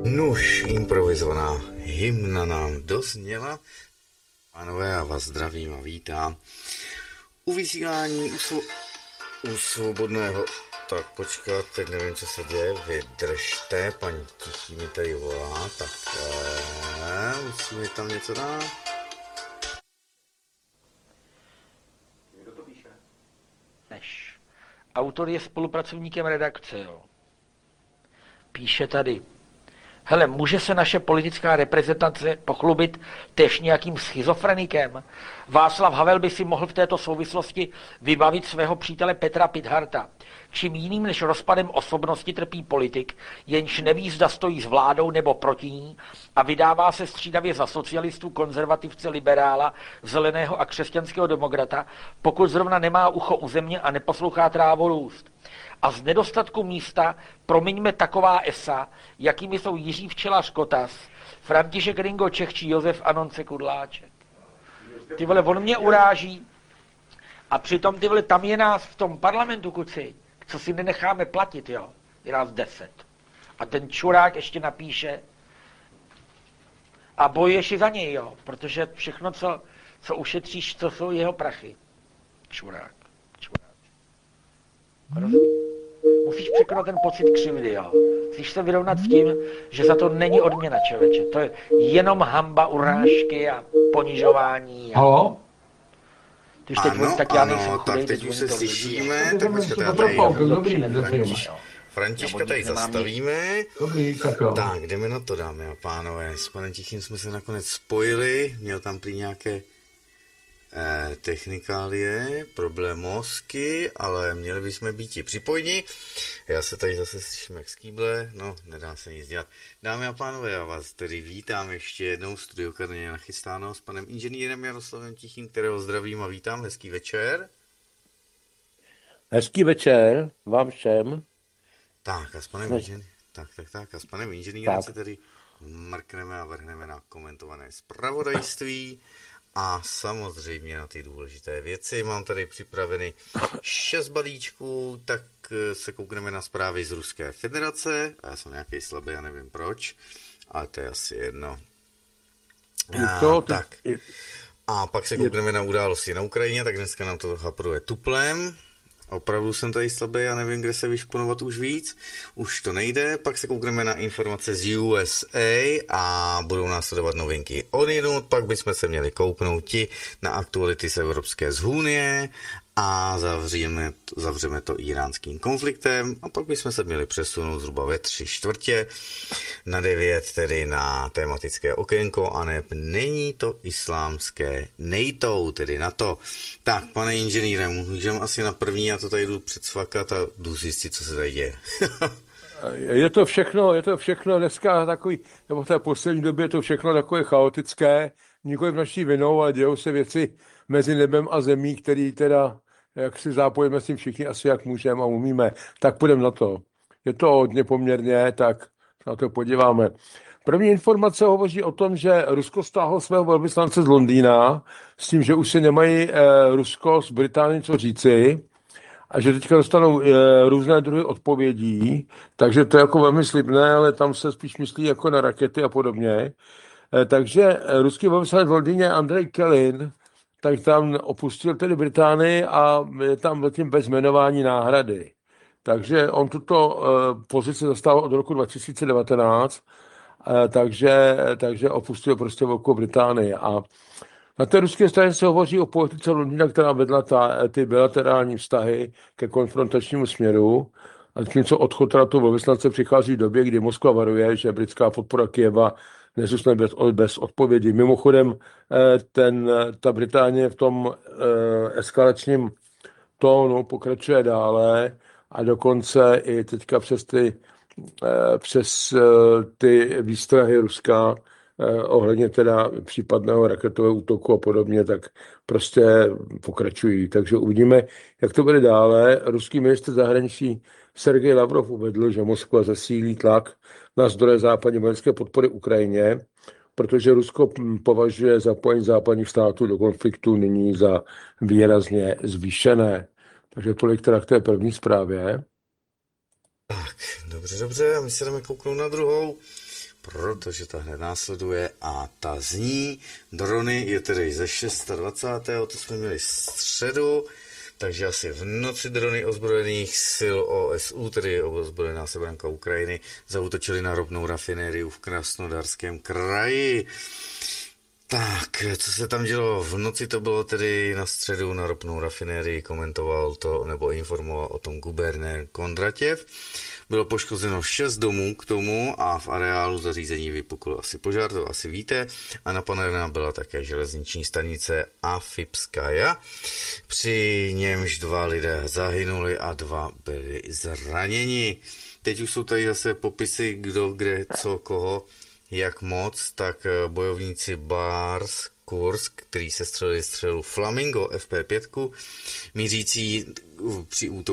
Nuž, improvizovaná hymna nám dozněla. Pánové, já vás zdravím a vítám u vysílání u svobodného. Tak počkat, teď nevím, co se děje, vydržte, paní Tichý mi tady volá, tak musíme tam něco dát. Kdo to píše? Než. Autor je spolupracovníkem redakce, jo. Píše tady. Hele, může se naše politická reprezentace pochlubit též nějakým schizofrenikem? Václav Havel by si mohl v této souvislosti vybavit svého přítele Petra Pitharta. Čím jiným než rozpadem osobnosti trpí politik, jenž neví, zda stojí s vládou nebo proti ní a vydává se střídavě za socialistu, konzervativce, liberála, zeleného a křesťanského demokrata, pokud zrovna nemá ucho u země a neposlouchá trávu růst. A z nedostatku místa promiňme taková esa, jakými jsou Jiří Včelař Kotas, František Ringo Čech či Josef Anonce Kudláček. Ty vole, on mě uráží a přitom ty vole, tam je nás v tom parlamentu, kuci, co si nenecháme platit, jo, je nás 10. A ten čurák ještě napíše a bojuješ i za něj, jo, protože všechno, co ušetříš, to jsou jeho prachy. Čurák. Musíš překonat ten pocit křivdy, jo. Musíš se vyrovnat s tím, že za to není odměna, člověče. To je jenom hanba, urážky a ponižování. Halo? Tak teď už se slyšíme, tak počkejte, Františka tady zastavíme. Tak, jdeme na to, dámy a pánové. S panem Tichým jsme se nakonec spojili, měl tam prý nějaké technikálie, problémosky, ale měli bychom být i připojeni. Já se tady zase slyším jak z kýble, no, nedá se nic dělat. Dámy a pánové, já vás tedy vítám ještě jednou, studio Karně nachystáno s panem inženýrem Jaroslavem Tichým, kterého zdravím a vítám, hezký večer. Hezký večer vám všem. Tak a s panem a s panem inženýrem se tedy mrkneme a vrhneme na komentované zpravodajství. A samozřejmě na ty důležité věci. Mám tady připraveny 6 balíčků, tak se koukneme na zprávy z Ruské federace. A já jsem nějaký slabý, já nevím proč, ale to je asi jedno. A pak se koukneme na události na Ukrajině, tak dneska nám to hapruje tuplem. Opravdu jsem tady slabý, já nevím, kde se vyšponovat už víc. Už to nejde, pak se koukneme na informace z USA a budou následovat novinky odjinud, pak bychom se měli kouknout na aktuality z Evropské unie a zavřeme to iránským konfliktem a pak bychom se měli přesunout zhruba ve 3/4 na 9, tedy na tematické okénko, a ne, není to islámské NATO, tedy NATO. Tak, pane inženýre, můžeme asi na první, já to tady jdu předsvakat a jdu zjistit, co se tady děje. Je to všechno dneska takový, nebo v té poslední době je to všechno takové chaotické, nikoli v naší vinou, ale dějou se věci mezi nebem a zemí, který teda, jak si zápojíme s tím všichni asi jak můžeme a umíme, tak půjdeme na to. Je to hodně poměrně, tak na to podíváme. První informace hovoří o tom, že Rusko stáhlo svého velvyslance z Londýna s tím, že už si nemají Rusko s Británií co říci a že teďka dostanou různé druhy odpovědí, takže to je jako velmi slibné, ale tam se spíš myslí jako na rakety a podobně. Takže ruský velvyslanec v Londýně Andrej Kelin, tak tam opustil tedy Británii a je tam zatím bez jmenování náhrady. Takže on tuto pozici zastával od roku 2019, takže opustil prostě Velkou Británii. A na té ruské straně se hovoří o politice Londýna, která vedla ty bilaterální vztahy ke konfrontačnímu směru. A tím, co odchod toho velvyslance přichází v době, kdy Moskva varuje, že britská podpora Kyjeva nezůstane bez odpovědi. Mimochodem, ta Británie v tom eskalačním tónu pokračuje dále a dokonce i teďka přes ty výstrahy Ruska ohledně teda případného raketového útoku a podobně, tak prostě pokračují. Takže uvidíme, jak to bude dále. Ruský ministr zahraničí Sergej Lavrov uvedl, že Moskva zesílí tlak na zdroje západní vojenské podpory Ukrajině, protože Rusko považuje zapojení západních států do konfliktu nyní za výrazně zvýšené. Takže tolik teda k té první zprávě. Tak, dobře, a my se jdeme kouknout na druhou. protože ta hned následuje a ta zní. Drony je tedy ze 26. to jsme měli středu, takže asi v noci drony ozbrojených sil OSU, tedy ozbrojená sebranka Ukrajiny, zaútočili na ropnou rafinériu v Krasnodarském kraji. Tak, co se tam dělo v noci, to bylo tedy na středu na ropnou rafinérii, komentoval to nebo informoval o tom guvernér Kondratěv. Bylo poškozeno 6 domů k tomu a v areálu zařízení vypukl asi požár, to asi víte, a napadena byla také železniční stanice Afipskaja, při němž 2 lidé zahynuli a 2 byli zraněni. Teď už jsou tady zase popisy, kdo, kde, co, koho, jak moc, tak bojovníci Bars Kursk, který se střelili střelu Flamingo FP5, mířící při útoku